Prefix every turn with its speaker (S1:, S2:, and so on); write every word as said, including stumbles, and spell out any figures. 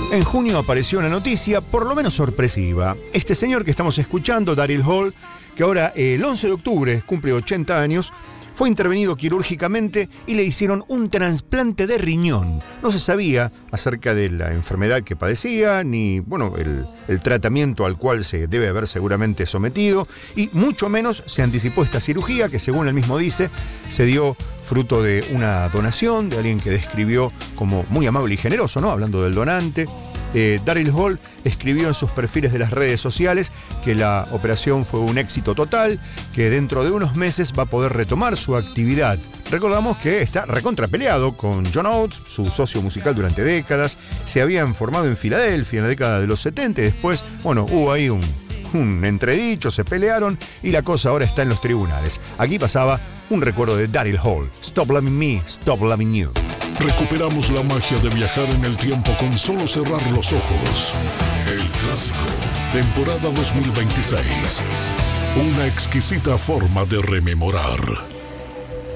S1: En junio apareció una noticia, por lo menos sorpresiva. Este señor que estamos escuchando, Daryl Hall, que ahora el once de octubre cumple ochenta años, fue intervenido quirúrgicamente y le hicieron un trasplante de riñón. No se sabía acerca de la enfermedad que padecía, ni bueno, el, el tratamiento al cual se debe haber seguramente sometido, y mucho menos se anticipó esta cirugía que, según él mismo dice, se dio fruto de una donación de alguien que describió como muy amable y generoso, ¿no? Hablando del donante. Eh, Daryl Hall escribió en sus perfiles de las redes sociales que la operación fue un éxito total, que dentro de unos meses va a poder retomar su actividad. Recordamos que está recontrapeleado con John Oates, su socio musical durante décadas. Se habían formado en Filadelfia en la década de los setenta y después, bueno, hubo ahí un, un entredicho, se pelearon y la cosa ahora está en los tribunales. Aquí pasaba un recuerdo de Daryl Hall. Stop Loving Me, Stop Loving You.
S2: Recuperamos la magia de viajar en el tiempo con solo cerrar los ojos. El clásico, temporada dos mil veintiséis. Una exquisita forma de rememorar.